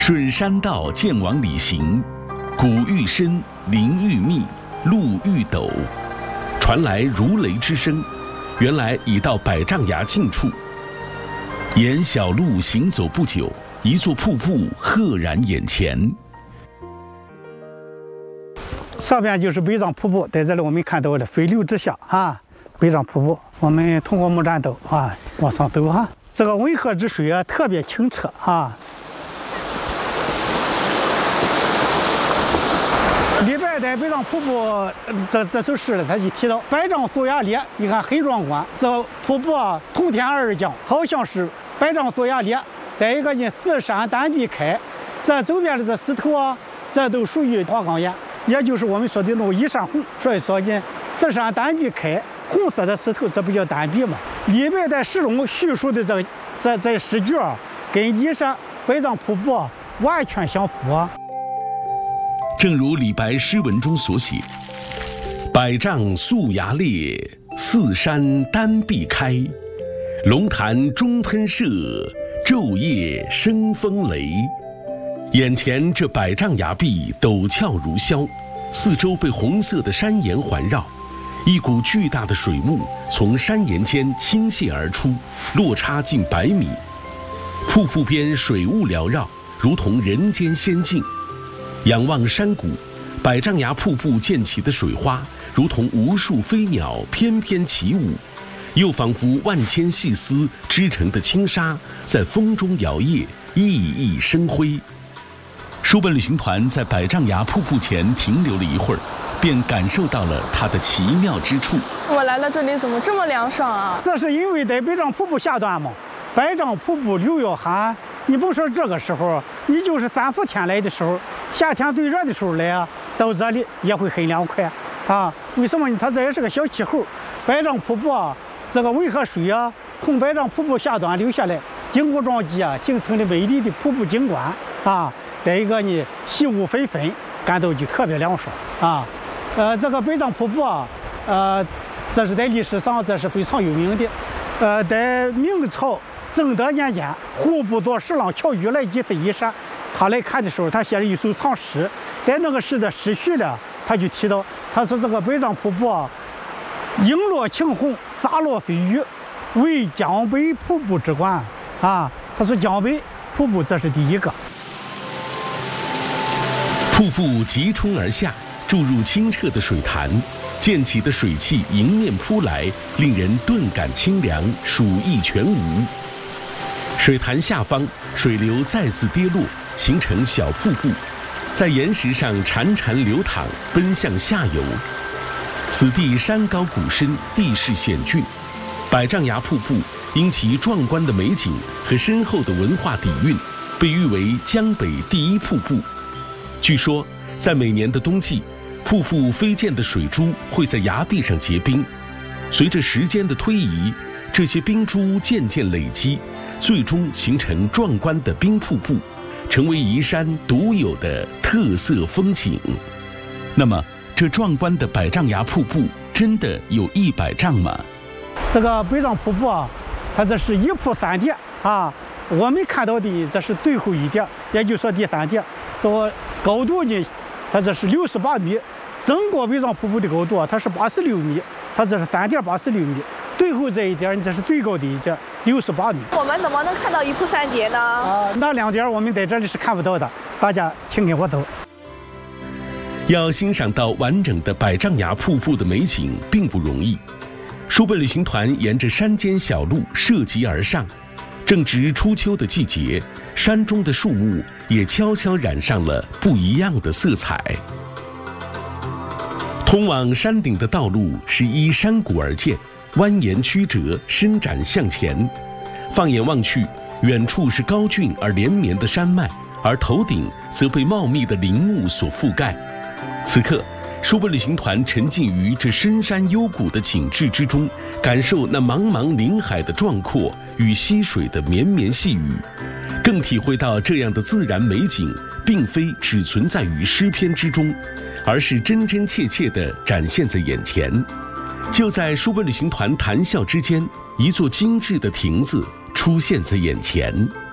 顺山道渐往里行，谷愈深，林愈密，路愈陡，传来如雷之声，原来已到百丈崖近处。沿小路行走不久，一座瀑布赫然眼前。 上边就是北丈瀑布，在这里我们看到了飞流直下啊，北丈瀑布。我们通过木栈道啊往上走哈，这个温河之水啊特别清澈啊。李白在北丈瀑布这首诗里，他就提到百丈索崖裂，你看很壮观。这瀑布啊，通天而降，好像是百丈索崖裂。再一个呢，四山丹壁开，这周边的这石头啊，这都属于花岗岩，也就是我们说的那个依山红。所以说呢，四山丹壁开，红色的石头，这不叫丹壁吗？李白在诗中叙述的这诗句啊，跟依山百丈瀑布啊完全相符啊。 正如李白诗文中所写：“百丈素崖裂，四山丹壁开。龙潭中喷射，昼夜生风雷。”眼前这百丈崖壁陡峭如霄，四周被红色的山岩环绕，一股巨大的水幕从山岩间倾泻而出，落差近100米。瀑布边水雾缭绕，如同人间仙境。仰望山谷，百丈崖瀑布溅起的水花，如同无数飞鸟翩翩起舞，又仿佛万千细丝织成的轻纱，在风中摇曳，熠熠生辉。书本旅行团在百丈崖瀑布前停留了一会儿，便感受到了它的奇妙之处。 我来到这里怎么这么凉爽啊？ 这是因为在百丈瀑布下端嘛，百丈瀑布流要寒。你不说这个时候，你就是3伏天来的时候，夏天最热的时候来啊，到这里也会很凉快啊。为什么呢？它这也是个小气候。百丈瀑布啊，这个温河水啊，从百丈瀑布下端流下来，经过撞击啊，形成了美丽的瀑布景观啊。再一个呢，细雾纷纷，感到就特别凉爽啊。这个百丈瀑布啊，这是在历史上这是非常有名的。在明朝正德年间，户部左侍郎乔玉来几次依山，他来看的时候，他写了一首长诗，在那个诗的诗序呢，他就提到，他说这个百丈瀑布啊，璎珞晴空，洒落飞羽，为江北瀑布之冠啊。他说江北瀑布这是第一个。 瀑布急冲而下，注入清澈的水潭，溅起的水汽迎面扑来，令人顿感清凉，暑意全无。水潭下方，水流再次跌落，形成小瀑布，在岩石上潺潺流淌，奔向下游。此地山高谷深，地势险峻。百丈崖瀑布因其壮观的美景和深厚的文化底蕴，被誉为江北第一瀑布。据说，在每年的冬季，瀑布飞溅的水珠会在崖壁上结冰，随着时间的推移，这些冰珠渐渐累积，最终形成壮观的冰瀑布，成为宜山独有的特色风景。那么，这壮观的百丈崖瀑布真的有100丈吗？ 这个百丈瀑布啊，它这是1瀑3叠啊。我们看到的这是最后一叠，也就是说第3叠。说高度呢，它这是68米，整个百丈瀑布的高度啊，它是86米，它这是3叠86米。最后这一点，这是最高的一点，68米。 我们怎么能看到1瀑3叠呢？ 那2点我们在这里是看不到的，大家请跟我走。 要欣赏到完整的百丈崖瀑布的美景并不容易。书本旅行团沿着山间小路涉级而上，正值初秋的季节，山中的树木也悄悄染上了不一样的色彩。通往山顶的道路是依山谷而建，蜿蜒曲折，伸展向前。放眼望去，远处是高峻而连绵的山脉，而头顶则被茂密的林木所覆盖。此刻，书本旅行团沉浸于这深山幽谷的景致之中，感受那茫茫林海的壮阔与溪水的绵绵细雨，更体会到这样的自然美景并非只存在于诗篇之中，而是真真切切地展现在眼前。就在书本旅行团谈笑之间，一座精致的亭子出现在眼前。